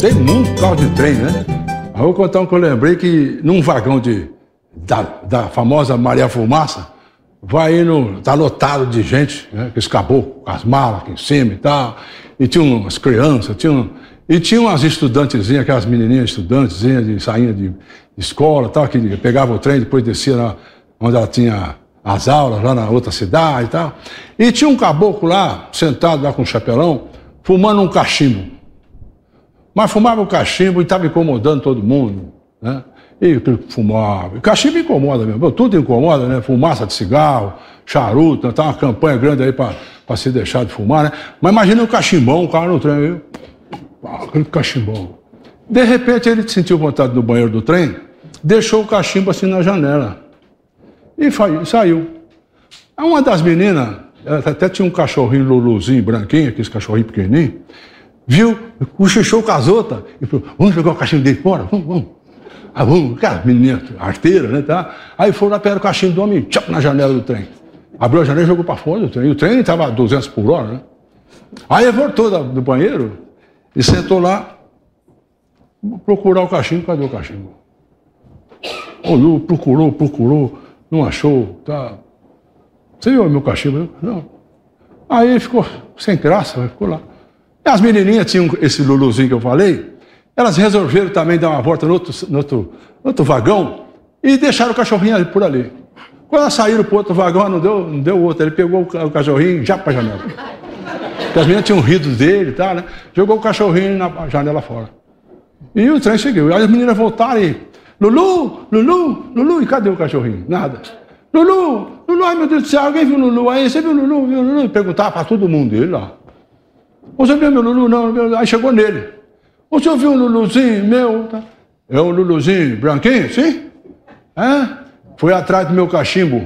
rodei muito por causa de trem, né? Aí eu vou contar um que eu lembrei que num vagão da famosa Maria Fumaça, vai indo, tá lotado de gente, né? Que escapou com as malas aqui em cima e tal. E tinha umas crianças, e tinha umas estudantezinhas, aquelas menininhas estudantezinhas de sainha de escola, tal, que pegava o trem, depois descia lá onde ela tinha as aulas, lá na outra cidade e tal. E tinha um caboclo lá, sentado lá com um chapelão, fumando um cachimbo. Mas fumava o cachimbo e estava incomodando todo mundo, né? E fumava. Cachimbo incomoda mesmo, tudo incomoda, né? Fumaça de cigarro, charuto, tá uma campanha grande aí para se deixar de fumar, né? Mas imagina um cachimbão, o cara no trem aí, aquele cachimbão. De repente ele sentiu vontade no banheiro do trem, deixou o cachimbo assim na janela e saiu. Aí uma das meninas, até tinha um cachorrinho Luluzinho, branquinho, aqueles cachorrinhos pequenininhos, viu, cochichou com as outras e falou, vamos jogar o cachimbo dele fora, vamos. Ah, vamos, cara, menina arteira, né, tá? Aí foram lá, pegaram o cachimbo do homem, tchau, na janela do trem. Abriu a janela e jogou pra fora do trem. E o trem estava a 200 por hora, né? Aí ele voltou do banheiro e sentou lá, procurar o cachimbo. Cadê o cachimbo? Olhou, procurou, não achou, tá? Você viu o meu cachimbo? Não. Aí ele ficou sem graça, ficou lá. E as menininhas tinham esse Luluzinho que eu falei, elas resolveram também dar uma volta no outro vagão e deixaram o cachorrinho por ali. Quando elas saíram para o outro vagão, não deu outro. Ele pegou o cachorrinho já para a janela. Porque as meninas tinham rido dele e tal, né? Jogou o cachorrinho na janela fora. E o trem seguiu. Aí as meninas voltaram e... Lulu, e cadê o cachorrinho? Nada. Lulu, ai meu Deus do céu, alguém viu o Lulu aí? Você viu o Lulu? E perguntava para todo mundo, ele lá. Você viu meu Lulu? Não. Aí chegou nele. O senhor viu um Luluzinho meu? Tá? É um Luluzinho branquinho? Sim? Foi atrás do meu cachimbo.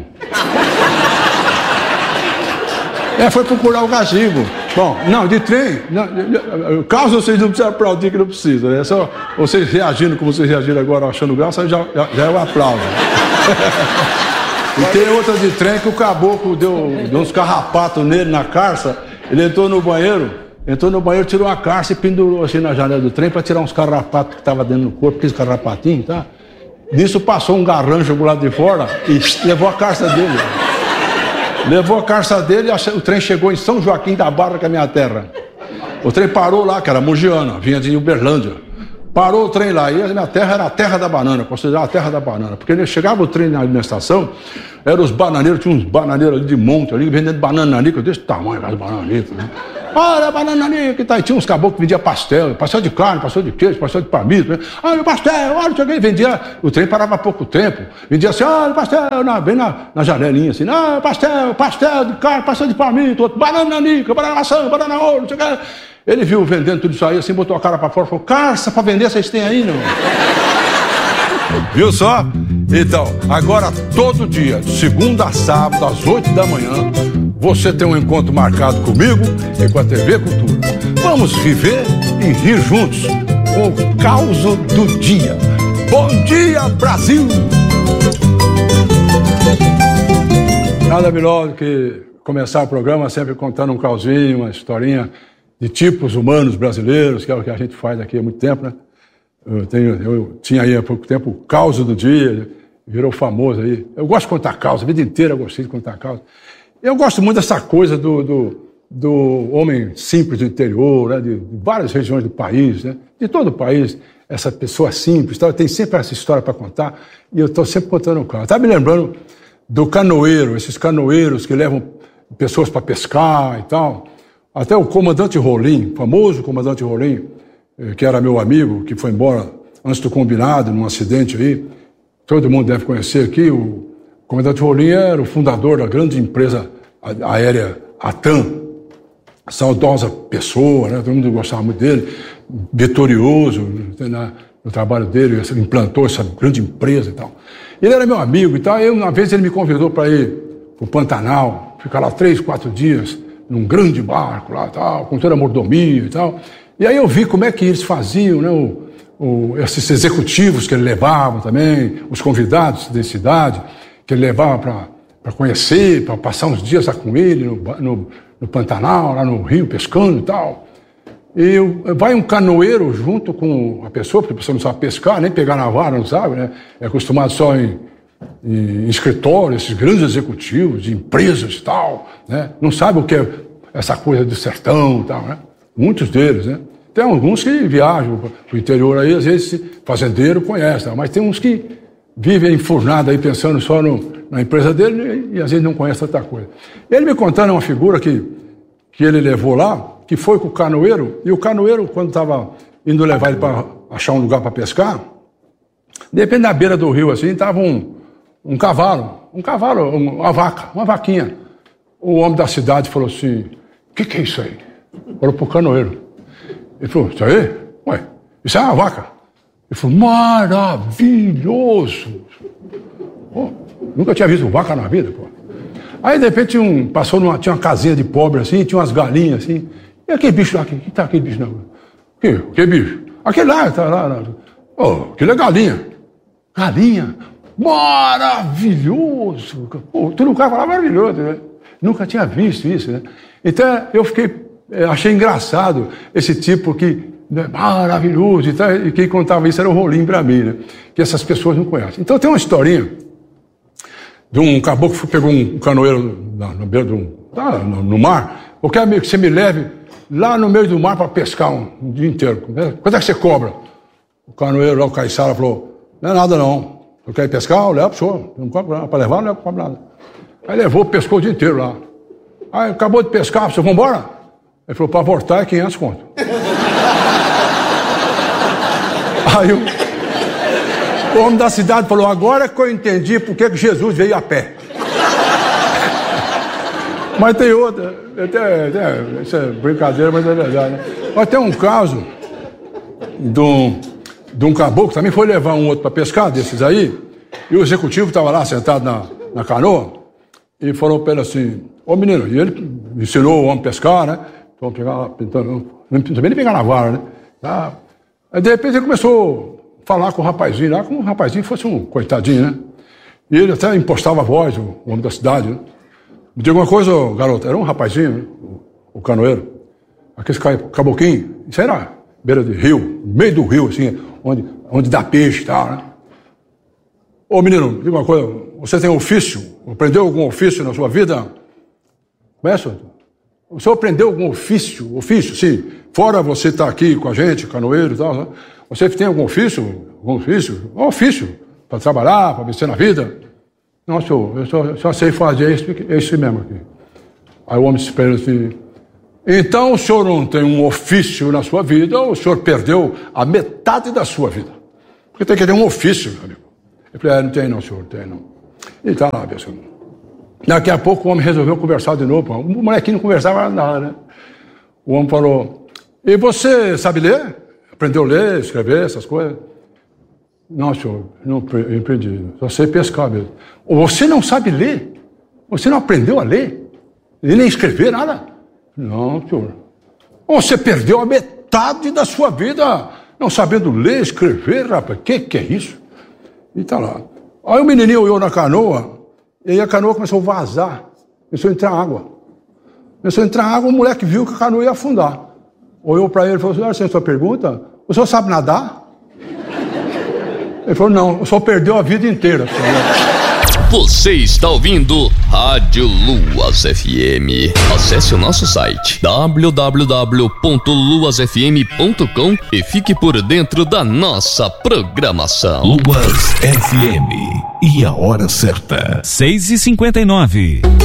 Foi procurar o cachimbo. Bom, não, de trem, caso vocês não precisam aplaudir, que não precisa, né? É só vocês reagindo como vocês reagiram agora, achando graça, já é um aplauso. E tem outra de trem que o caboclo deu uns carrapatos nele na carça, ele entrou no banheiro, tirou uma carça e pendurou assim na janela do trem para tirar uns carrapatos que estavam dentro do corpo, aqueles carrapatinhos, tá? Nisso passou um garrancho do lado de fora e levou a carça dele. O trem chegou em São Joaquim da Barra, que é a minha terra. O trem parou lá, que era Mogiana, vinha de Uberlândia. Parou o trem lá, e a minha terra era a terra da banana, considerava a terra da banana. Porque chegava o trem na estação, eram os bananeiros, tinha uns bananeiros ali de monte ali, vendendo banananica desse tamanho, aquelas bananicas, né? Olha a banananica, tá? E tinha uns caboclos que vendiam pastel de carne, pastel de queijo, pastel de palmito, né? Olha o pastel, olha, cheguei, vendia, o trem parava há pouco tempo, vendia assim, olha o pastel, bem na janelinha, assim, pastel de carne, pastel de palmito, outro, banananica, banana maçã, banana ouro, não sei o que. Ele viu vendendo tudo isso aí, assim, botou a cara pra fora e falou, carça pra vender vocês têm aí, não? Viu só? Então, agora todo dia, de segunda a sábado, às 8 da manhã, você tem um encontro marcado comigo e com a TV Cultura. Vamos viver e rir juntos com o caos do dia. Bom dia, Brasil! Nada melhor do que começar o programa sempre contando um causinho, uma historinha de tipos humanos brasileiros, que é o que a gente faz aqui há muito tempo, né? Eu tinha aí há pouco tempo o caos do dia, virou famoso aí. Eu gosto de contar caos, a vida inteira eu gostei de contar caos. Eu gosto muito dessa coisa do homem simples do interior, né? De várias regiões do país, né? De todo o país, essa pessoa simples, tá? Tem sempre essa história para contar e eu estou sempre contando um caos. Estava me lembrando do canoeiro, esses canoeiros que levam pessoas para pescar e tal. Até o comandante Rolim, famoso comandante Rolim, que era meu amigo, que foi embora antes do combinado, num acidente aí. Todo mundo deve conhecer aqui. O comandante Rolim era o fundador da grande empresa aérea ATAM. Saudosa pessoa, né? Todo mundo gostava muito dele. Vitorioso no trabalho dele, ele implantou essa grande empresa e tal. Ele era meu amigo e tal. Uma vez ele me convidou para ir para o Pantanal, ficar lá 3, 4 dias, num grande barco lá, tal, com toda a mordomia e tal. E aí eu vi como é que eles faziam, né, esses executivos que ele levava também, os convidados da cidade, que ele levava para conhecer, para passar uns dias lá com ele no Pantanal, lá no rio, pescando e tal. E vai um canoeiro junto com a pessoa, porque a pessoa não sabe pescar, nem pegar na vara, não sabe, né? É acostumado só em escritório, esses grandes executivos, de empresas e tal, né? Não sabe o que é essa coisa do sertão e tal, né? Muitos deles, né? Tem alguns que viajam para o interior aí, às vezes fazendeiro conhece, mas tem uns que vivem enfurnados aí pensando só na empresa dele e às vezes não conhece tanta coisa. Ele me contando uma figura que ele levou lá, que foi com o canoeiro, e o canoeiro, quando estava indo levar ele para achar um lugar para pescar, de repente na beira do rio assim, estava um cavalo, uma vaca, uma vaquinha. O homem da cidade falou assim, o que é isso aí? Falou pro canoeiro. Ele falou, isso aí? Ué, isso é uma vaca. Ele falou, maravilhoso. Pô, nunca tinha visto vaca na vida, pô. Aí, de repente, tinha uma casinha de pobre, assim, tinha umas galinhas, assim. E aquele bicho lá, que tá aquele bicho lá? Que bicho? Aquele lá, tá lá. Oh, aquele é galinha. Galinha? Maravilhoso. Pô, tu nunca falava maravilhoso, né? Nunca tinha visto isso, né? Então, achei engraçado esse tipo que, né, maravilhoso, e quem contava isso era o Rolim para mim, né? Que essas pessoas não conhecem. Então, tem uma historinha de um caboclo que pegou um canoeiro no beira no mar. Eu quero que você me leve lá no meio do mar para pescar um dia inteiro. Quanto é que você cobra? O canoeiro lá, o caiçara, falou, não é nada não. Eu quero pescar, eu levo pro senhor. Não cobra nada. Para levar, não cobra nada. Aí levou, pescou o dia inteiro lá. Aí acabou de pescar, você, vamos embora? Ele falou, para voltar é 500 conto. Aí o homem da cidade falou, agora que eu entendi por que Jesus veio a pé. Mas tem outra, isso é brincadeira, mas é verdade, né? Mas tem um caso de um caboclo, também foi levar um outro para pescar, desses aí, e o executivo estava lá sentado na canoa, e falou para ele assim, ô menino, e ele ensinou o homem a pescar, né? Então, não precisa nem pegar na vara, né? Tá? Aí, de repente, ele começou a falar com o rapazinho lá, como o rapazinho fosse um coitadinho, né? E ele até impostava a voz, o homem da cidade, né? Me diga uma coisa, garoto, era um rapazinho, né? O canoeiro, aquele caboclinho, isso era beira de rio, meio do rio, assim, onde dá peixe e tal, né? Ô menino, me diga uma coisa, você tem ofício? Aprendeu algum ofício na sua vida? Conhece? O senhor aprendeu algum ofício? Ofício, sim. Fora você estar aqui com a gente, canoeiro e tal, né? Você tem algum ofício? Um ofício para trabalhar, para vencer na vida? Não, senhor, eu só sei fazer isso mesmo aqui. Aí o homem se espera assim, então o senhor não tem um ofício na sua vida, ou o senhor perdeu a metade da sua vida? Porque tem que ter um ofício, meu amigo. Eu falei, não tem não, senhor, não tem não. E tá lá, pessoal. Daqui a pouco o homem resolveu conversar de novo. O molequinho não conversava nada, né? O homem falou, e você sabe ler? Aprendeu a ler, escrever, essas coisas? Não, senhor, não aprendi. Só sei pescar mesmo. Você não sabe ler? Você não aprendeu a ler? E nem escrever, nada? Não, senhor. Você perdeu a metade da sua vida não sabendo ler, escrever, rapaz. Que é isso? E tá lá. Aí o menininho olhou na canoa, e aí a canoa começou a vazar. Começou a entrar água. O moleque viu que a canoa ia afundar. Olhou para ele e falou assim, sem sua pergunta, o senhor sabe nadar? Ele falou, não, o senhor perdeu a vida inteira. Você está ouvindo Rádio Luas FM. Acesse o nosso site www.luasfm.com e fique por dentro da nossa programação. Luas FM. E a hora certa, 6h59.